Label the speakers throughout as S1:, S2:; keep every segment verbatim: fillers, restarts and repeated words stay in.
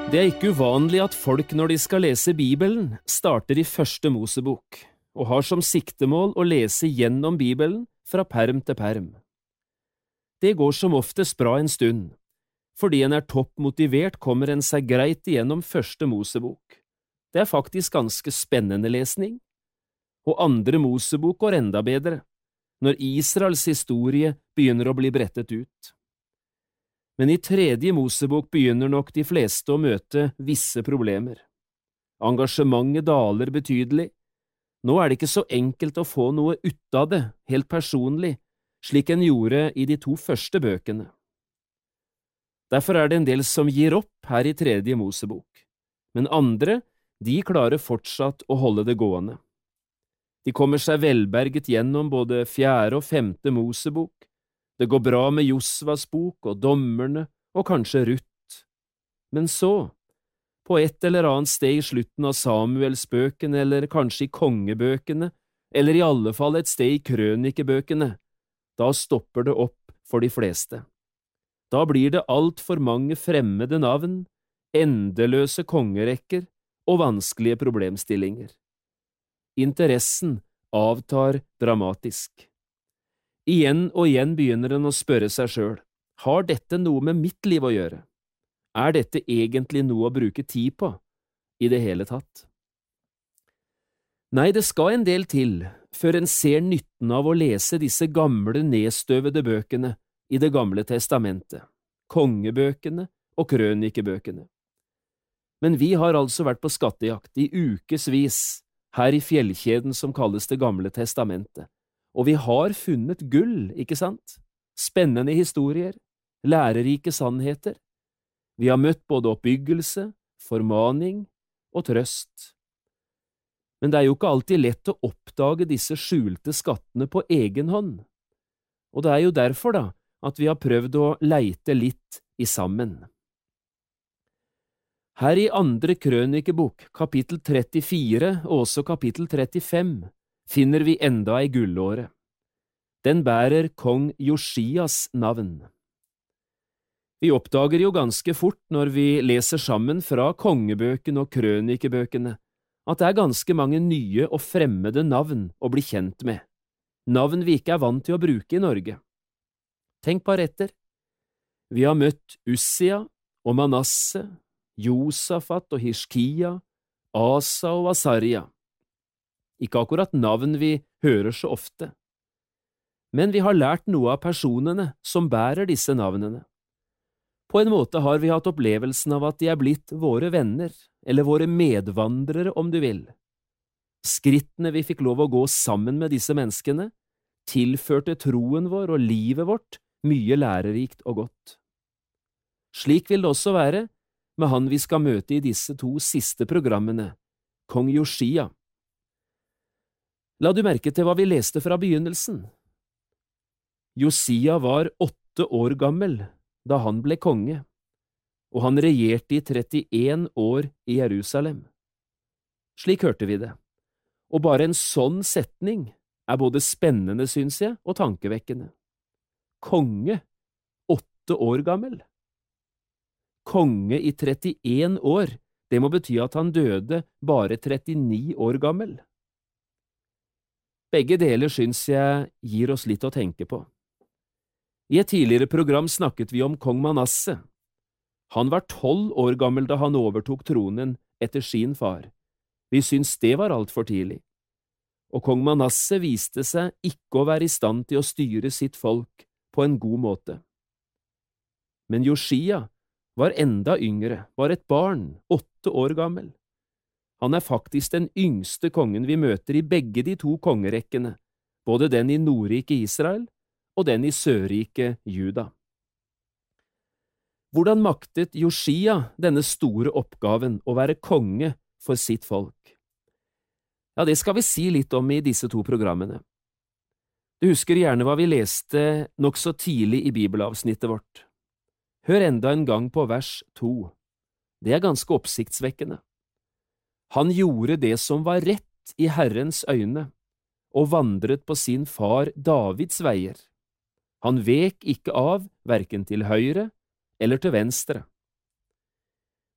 S1: Det er ikke uvanlig at folk når de skal lese Bibelen, starter i første Mosebok, og har som siktemål å lese gjennom Bibelen fra perm til perm. Det går som oftest bra en stund. Fordi en er topp motivert, kommer en seg greit igjennom første Mosebok. Det er faktisk ganske spennende lesning. Og andre Mosebok går enda bedre, når Israels historie begynner å bli brettet ut. Men i tredje Mosebok begynner nok de fleste å møte visse problemer. Engasjementet daler betydelig. Nå er det ikke så enkelt å få noe ut av det, helt personlig, slik en gjorde i de to første bøkene. Derfor er det en del som gir opp her i tredje Mosebok, men andre, de klarer fortsatt å holde det gående. De kommer seg velberget gjennom både fjerde og femte Mosebok. Det går bra med Josvas bok og dommerne og kanskje Ruth. Men så, på et eller annet sted i slutten av Samuels bøkene, eller kanskje i kongebøkene, eller i alle fall et sted i krønikebøkene, da stopper det opp for de fleste. Da blir det alt for mange fremmede navn, endeløse kongerekker og vanskelige problemstillinger. Interessen avtar dramatisk. Igjen og igjen begynner en å spørre seg selv, har dette noe med mitt liv å gjøre? Er dette egentlig noe å bruke tid på, i det hele tatt? Nei, det skal en del til, før en ser nytten av å lese disse gamle nedstøvede bøkene i Det gamle testamentet, kongebøkene og krønikebøkene. Men vi har altså vært på skattejakt i ukesvis, her i fjellkjeden som kalles Det gamle testamentet. Og vi har funnet gull, ikke sant? Spennende historier, lærerike sannheter. Vi har møtt både oppbyggelse, formaning og trøst. Men det er jo ikke alltid lett å oppdage disse skjulte skattene på egen hånd. Og det er jo derfor da at vi har prøvd å leite litt i sammen. Her i andre krønikebok, kapittel trettifire og også kapittel trettifem, finner vi enda ei gullåre. Den bærer kong Josias navn. Vi oppdager jo ganske fort når vi leser sammen fra kongebøkene og krønikebøkene, at det er ganske mange nye og fremmede navn å bli kjent med, navn vi ikke er vant til å bruke i Norge. Tenk bare etter. Vi har møtt Ussia og Manasse, Josafat og Hiskia, Asa og Asaria. Ikke akkurat navn vi hører så ofte. Men vi har lært noe av personene som bærer disse navnene. På en måte har vi hatt opplevelsen av at de er blitt våre venner, eller våre medvandrere om du vil. Skrittene vi fikk lov å gå sammen med disse menneskene, tilførte troen vår og livet vårt mye lærerikt og godt. Slik vil det også være med han vi skal møte i disse to siste programmene, kong Josia. La du merke til hva vi leste fra begynnelsen? Josia var åtte år gammel da han ble konge, og han regjerte i trettien år i Jerusalem. Slik hørte vi det, og bare en sånn setning er både spennende, synes jeg, og tankevekkende. Konge, åtte år gammel. Konge i trettien år, det må bety at han døde bare trettini år gammel. Begge deler syns jeg gir oss litt å tenke på. I et tidligere program snakket vi om kong Manasse. Han var tolv år gammel da han overtok tronen etter sin far. Vi syns det var alt for tidlig. Og kong Manasse viste seg ikke å være i stand til å styre sitt folk på en god måte. Men Josia var enda yngre, var et barn, åtte år gammel. Han er faktisk den yngste kongen vi møter i begge de to kongerekkene, både den i Nordriket Israel og den i Sørriket Juda. Hvordan maktet Josia denne store oppgaven å være konge for sitt folk? Ja, det skal vi si litt om i disse to programmene. Du husker gjerne hva vi leste nokså tidlig i bibelavsnittet vårt. Hør enda en gang på vers to. Det er ganske oppsiktsvekkende. Han gjorde det som var rett i Herrens øyne, og vandret på sin far Davids veier. Han vek ikke av, hverken til høyre eller til venstre.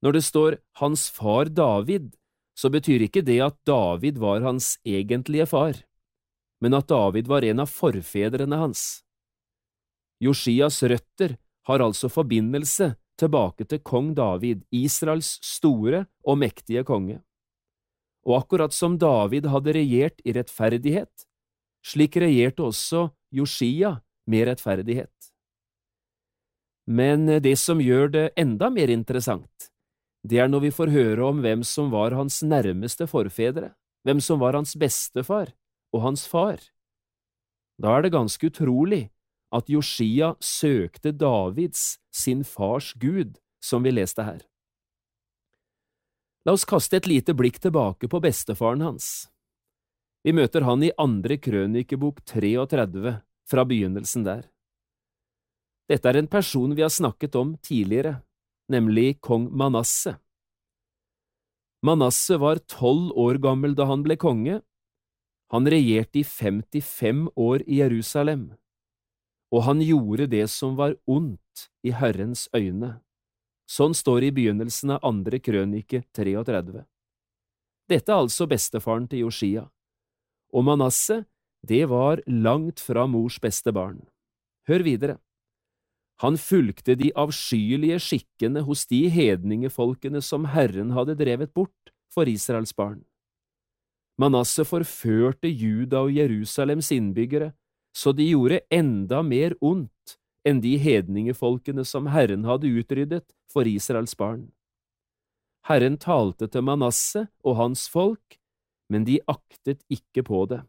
S1: Når det står hans far David, så betyr ikke det at David var hans egentlige far, men at David var en av forfedrene hans. Josias røtter har altså forbindelse tilbake til kong David, Israels store og mektige konge. Og akkurat som David hadde regjert i rettferdighet, slik regjerte også Josia med rettferdighet. Men det som gjør det enda mer interessant, det er når vi får høre om hvem som var hans nærmeste forfedre, hvem som var hans bestefar og hans far. Da er det ganske utrolig at Josia søkte Davids, sin fars Gud, som vi leste her. La oss kaste et lite blikk tilbake på bestefaren hans. Vi møter han i andre krønikebok treogtredve, fra begynnelsen der. Dette er en person vi har snakket om tidligere, nemlig kong Manasse. Manasse var tolv år gammel da han ble konge. Han regjerte i femtifem år i Jerusalem, og han gjorde det som var ondt i Herrens øyne. Sånn står det i begynnelsen av andre krønike treogtredve. Dette er altså bestefaren til Josia, og Manasse, det var langt fra mors beste barn. Hør videre. Han fulgte de avskyelige skikkene hos de hedningefolkene som Herren hadde drevet bort for Israels barn. Manasse forførte Juda og Jerusalems innbyggere, så de gjorde enda mer ondt enn de hedningefolkene som Herren hadde utryddet for Israels barn. Herren talte til Manasse og hans folk, men de aktet ikke på det.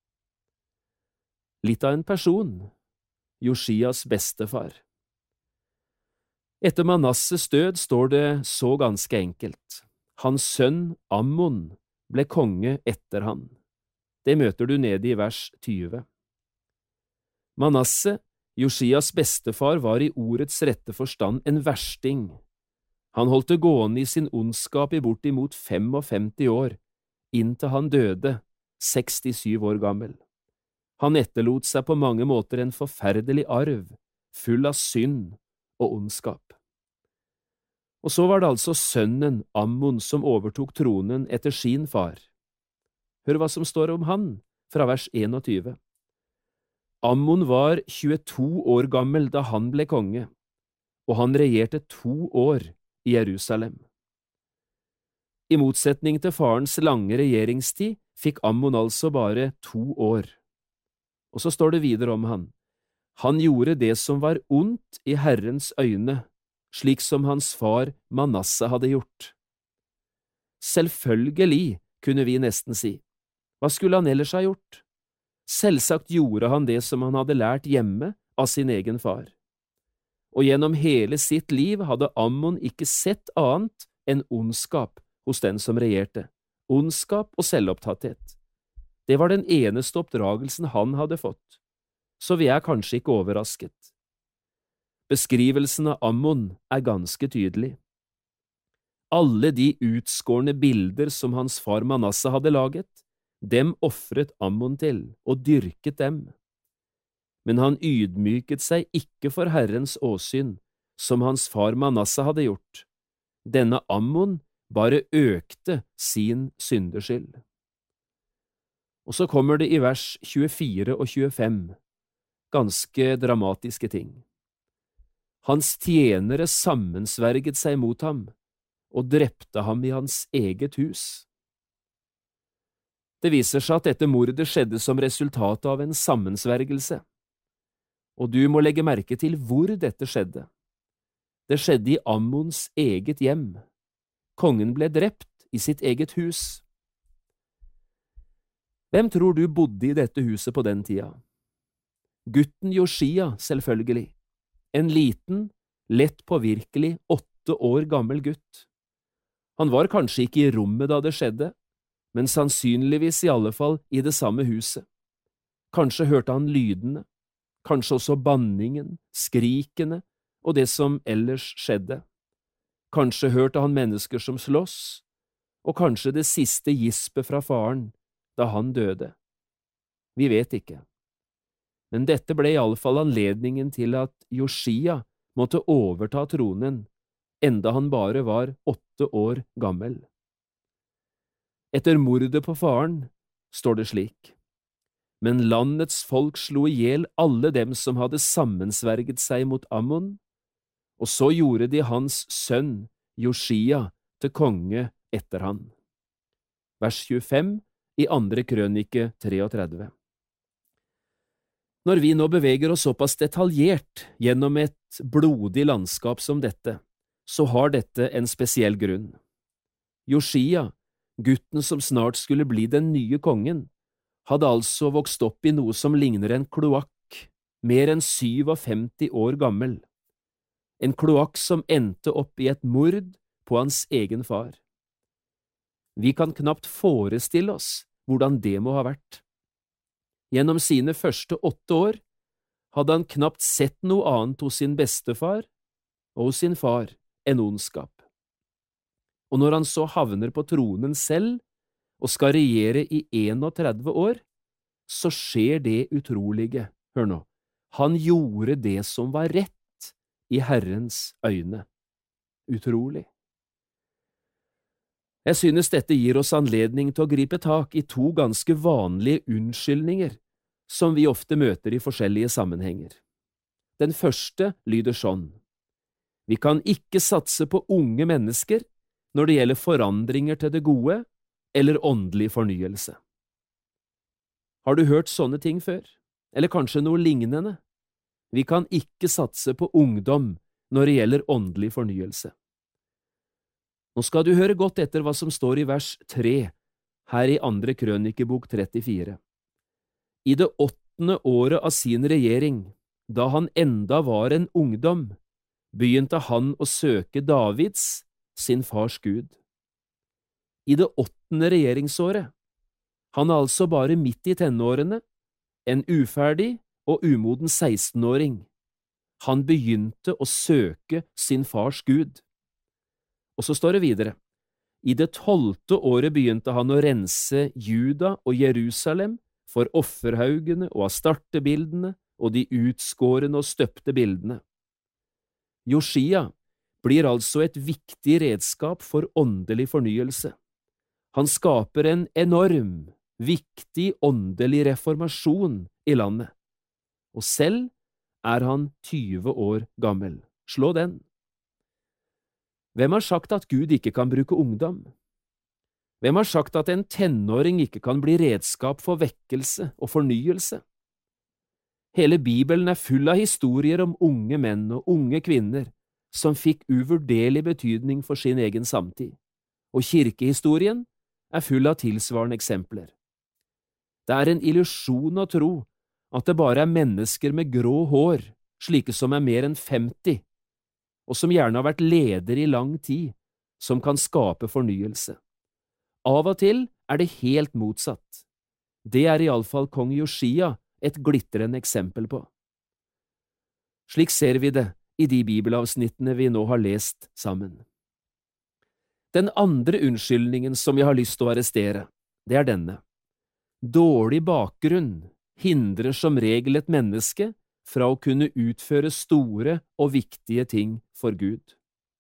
S1: Litt av en person, Josias bestefar. Etter Manasses død står det så ganske enkelt. Hans sønn Ammon ble konge etter han. Det møter du nede i vers tyve. Manasse, Josias bestefar, var i ordets rette forstand en versting. Han holdt det gående i sin ondskap i bortimot femtifem år, inntil han døde, sekstisju år gammel. Han etterlot seg på mange måter en forferdelig arv, full av synd og ondskap. Og så var det altså sønnen Ammon som overtok tronen etter sin far. Hør hva som står om han, fra vers einogtyve. Ammon var tjueto år gammel da han ble konge, og han regjerte to år i Jerusalem. I motsetning til farens lange regjeringstid fikk Ammon altså bare to år. Og så står det videre om han. Han gjorde det som var ondt i Herrens øyne, slik som hans far Manasse hadde gjort. Selvfølgelig, kunne vi nesten si. Hva skulle han ellers ha gjort? Selvsagt gjorde han det som han hadde lært hjemme av sin egen far. Og gjennom hele sitt liv hadde Ammon ikke sett annet enn ondskap hos den som regjerte, ondskap og selvopptatthet. Det var den eneste oppdragelsen han hadde fått, så vi er kanskje ikke overrasket. Beskrivelsen av Ammon er ganske tydelig. Alle de utskårne bilder som hans far Manasse hadde laget, dem offret Ammon til og dyrket dem. Men han ydmyket seg ikke for Herrens åsyn, som hans far Manasse hadde gjort. Denne Ammon bare økte sin syndeskyld. Og så kommer det i vers tjuefire og tjuefem, ganske dramatiske ting. Hans tjenere sammensverget seg mot ham, og drepte ham i hans eget hus. Det viser seg at dette mordet skjedde som resultat av en sammensvergelse, og du må legge merke til hvor dette skjedde. Det skjedde i Ammons eget hjem. Kongen ble drept i sitt eget hus. Hvem tror du bodde i dette huset på den tida? Gutten Josia, selvfølgelig. En liten, lett påvirkelig, åtte år gammel gutt. Han var kanskje ikke i rommet da det skjedde, men sannsynligvis i alle fall i det samme huset. Kanskje hørte han lydene, kanskje også banningen, skrikene og det som ellers skjedde. Kanskje hørte han mennesker som slåss, og kanskje det siste gispet fra faren da han døde. Vi vet ikke. Men dette ble i alle fall anledningen til at Josia måtte overta tronen enda han bare var åtte år gammel. Etter mordet på faren står det slik: Men landets folk slo ihjel alle dem som hadde sammensverget seg mot Ammon, og så gjorde de hans sønn Josia til konge etter han. Vers tjuefem i andre krønike treogtredve. Når vi nå beveger oss såpass detaljert gjennom et blodig landskap som dette, så har dette en spesiell grunn. Josia, gutten som snart skulle bli den nye kongen, hadde altså vokst opp i noe som ligner en kloakk, mer enn femtisju år gammel. En kloakk som endte opp i et mord på hans egen far. Vi kan knapt forestille oss hvordan det må ha vært. Gjennom sine første åtte år hadde han knapt sett noe annet hos sin bestefar og hos sin far enn ondskap. Og når han så havner på tronen selv og skal regjere i trettién år, så skjer det utrolige. Hør nå, han gjorde det som var rett i Herrens øyne. Utrolig. Jeg synes dette gir oss anledning til å gripe tak i to ganske vanlige unnskyldninger som vi ofte møter i forskjellige sammenhenger. Den første lyder sånn: Vi kan ikke satse på unge mennesker når det gjelder forandringer til det gode eller åndelig fornyelse. Har du hørt sånne ting før? Eller kanskje noe lignende? Vi kan ikke satse på ungdom når det gjelder åndelig fornyelse. Nå skal du høre godt etter hva som står i vers tre, her i andre krønikebok trettifire. I det åttende året av sin regjering, da han enda var en ungdom, begynte han å søke Davids, sin fars Gud. I det åttende regjeringsåret, han er altså bare midt i tenårene, en uferdig og umoden sekstenåring. Han begynte å søke sin fars Gud. Og så står det videre: I det tolvte året begynte han å rense Juda og Jerusalem for offerhaugene og astartebildene og de utskårene og støpte bildene. Josia blir altså et viktig redskap for åndelig fornyelse. Han skaper en enorm, viktig åndelig reformasjon i landet, og selv er han tyve år gammel. Slå den. Hvem har sagt at Gud ikke kan bruke ungdom? Hvem har sagt at en tenåring ikke kan bli redskap for vekkelse og fornyelse? Hele Bibelen er full av historier om unge menn og unge kvinner som fikk uvurderlig betydning for sin egen samtid, og kirkehistorien er full av tilsvarende eksempler. Det er en illusjon å tro at det bare er mennesker med grå hår, slike som er mer enn femti, og som gjerne har vært leder i lang tid, som kan skape fornyelse. Av og til er det helt motsatt. Det er iallfall kong Josia et glitrende eksempel på. Slik ser vi det i de bibelavsnittene vi nå har lest sammen. Den andre unnskyldningen som jeg har lyst til å arrestere, det er denne. Dårlig bakgrunn hindrer som regel et menneske fra å kunne utføre store og viktige ting for Gud.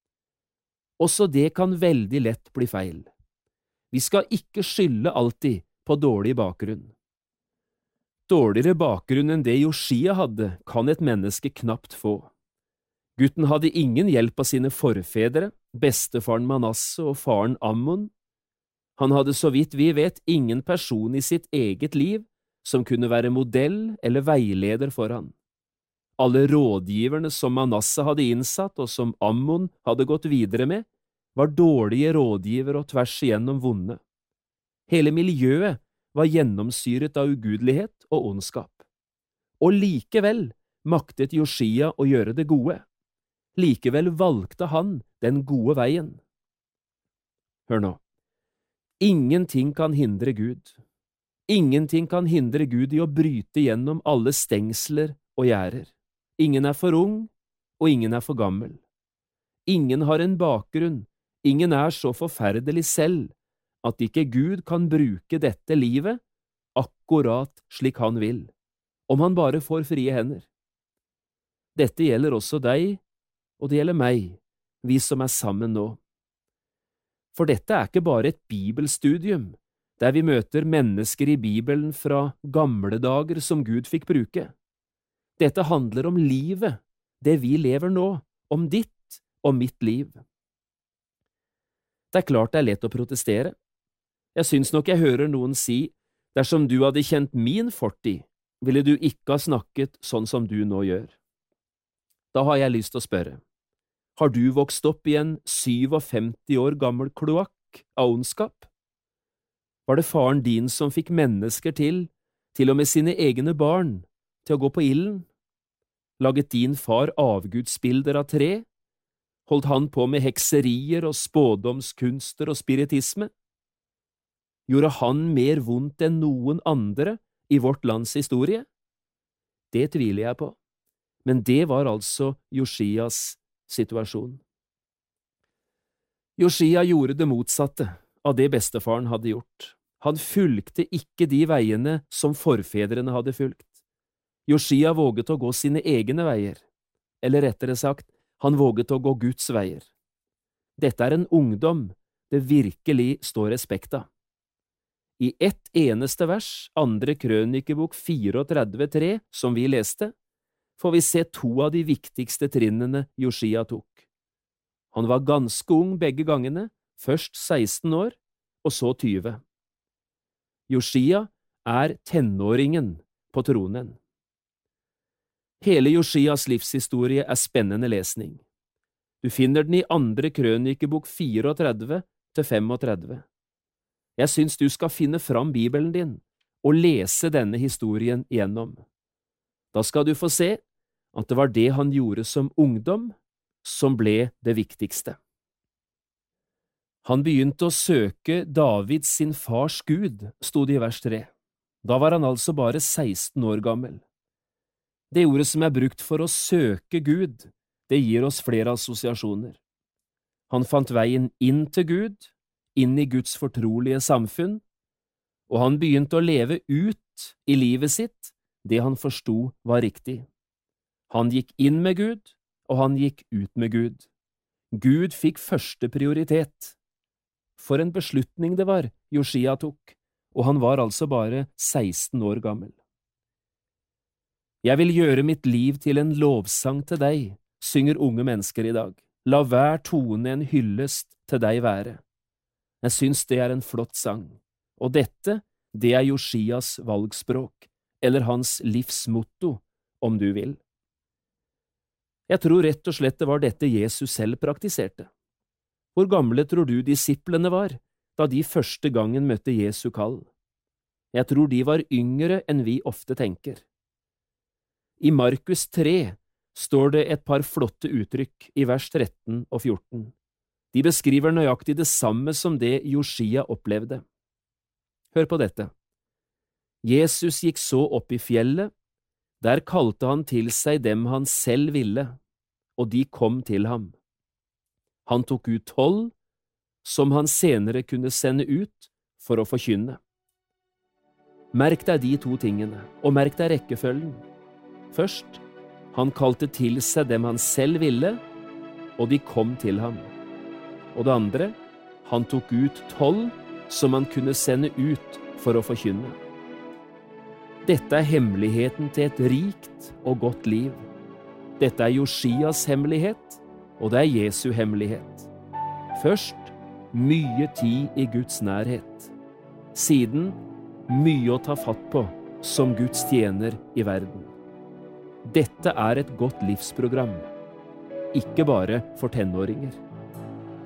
S1: Også det kan veldig lett bli feil. Vi skal ikke skylde alltid på dårlig bakgrunn. Dårligere bakgrunn enn det Josia hadde, kan et menneske knapt få. Gutten hadde ingen hjelp av sine forfedre, bestefaren Manasse og faren Ammon. Han hadde så vidt vi vet ingen person i sitt eget liv som kunne være modell eller veileder for han. Alle rådgiverne som Manasse hadde innsatt og som Ammon hadde gått videre med, var dårlige rådgivere og tvers igjennom vonde. Hele miljøet var gjennomsyret av ugudelighet og ondskap. Og likevel maktet Josia å gjøre det gode. Likevel valgte han den gode veien. Hør nå. Ingenting kan hindre Gud. Ingenting kan hindre Gud i å bryte gjennom alle stengsler og gjerder. Ingen er for ung, og ingen er for gammel. Ingen har en bakgrunn, ingen er så forferdelig selv at ikke Gud kan bruke dette livet akkurat slik han vil, om han bare får frie hender. Dette gjelder også deg, og det gjelder meg, vi som er sammen nå. For dette er ikke bare et bibelstudium, der vi møter mennesker i Bibelen fra gamle dager som Gud fikk bruke. Dette handler om livet, det vi lever nå, om ditt og mitt liv. Det er klart det er lett å protestere. Jeg syns nok jeg hører noen si, dersom du hadde kjent min fortid, ville du ikke ha snakket sånn som du nå gjør. Da har jeg lyst til å spørre, har du vokst opp i en syvogfemti år gammel kloakk av ondskap? Var det faren din som fikk mennesker til, til og med sine egne barn, til å gå på ilden? Laget din far avgudsbilder av tre? Holdt han på med hekserier og spådomskunster og spiritisme? Gjorde han mer vondt enn noen andre i vårt lands historie? Det tviler jeg på, men det var altså Josias situasjon. Josia gjorde det motsatte av det bestefaren hadde gjort. Han fulgte ikke de veiene som forfedrene hadde fulgt. Josia våget å gå sine egne veier, eller rettere sagt, han våget å gå Guds veier. Dette er en ungdom det virkelig står respekt av. I ett eneste vers, andre krønikebok trettifire tre, som vi leste, får vi se to av de viktigste trinnene Josia tok. Han var ganske ung begge gangene, først seksten år, og så tyve. Josia er tenåringen på tronen. Hele Josias livshistorie er spennende lesning. Du finner den i andre krønikebok trettifire til femogtredve. Jeg syns du skal finne fram Bibelen din og lese denne historien igjennom. Da skal du få se at det var det han gjorde som ungdom, som ble det viktigste. Han begynte å søke David sin fars Gud, stod det i vers tre. Da var han altså bare seksten år gammel. Det ordet som er brukt for å søke Gud, det gir oss flere assosiasjoner. Han fant veien inn til Gud, inn i Guds fortrolige samfunn, og han begynte å leve ut i livet sitt det han forsto var riktig. Han gikk inn med Gud, og han gikk ut med Gud. Gud fikk første prioritet. For en beslutning det var Josia tok, og han var altså bare seksten år gammel. Jeg vil gjøre mitt liv til en lovsang til deg, synger unge mennesker i dag. La hver tone en hyllest til deg være. Jeg syns det er en flott sang, og dette, det er Josias valgspråk, eller hans livsmotto, om du vil. Jeg tror rett og slett det var dette Jesus selv praktiserte. Hvor gamle tror du disiplene var, da de første gangen møtte Jesu kall? Jeg tror de var yngre enn vi ofte tenker. I Markus tre står det et par flotte uttrykk i vers tretten og fjorten. De beskriver nøyaktig det samme som det Josia opplevde. Hør på dette. Jesus gikk så opp i fjellet, der kalte han til seg dem han selv ville, og de kom til ham. Han tok ut tolv, som han senere kunne sende ut for å forkynne. Merk deg de to tingene, og merk deg rekkefølgen. Først, han kalte til seg dem han selv ville, og de kom til ham. Og det andre, han tok ut tolv, som han kunne sende ut for å forkynne. Dette er hemmeligheten til et rikt og godt liv. Dette er Josias hemmelighet, og det er Jesu hemmelighet. Først, mye tid i Guds nærhet. Siden, mye å ta fatt på som Guds tjener i verden. Dette er et godt livsprogram, ikke bare for tenåringer.